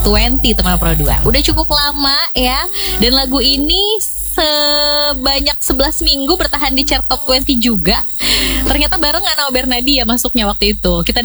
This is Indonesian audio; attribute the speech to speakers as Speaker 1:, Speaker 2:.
Speaker 1: 20 teman Pro 2. Udah cukup lama ya. Dan lagu ini sebanyak 11 minggu bertahan di chart top 20 juga. Ternyata barengan sama Bernadi ya masuknya waktu itu. Kita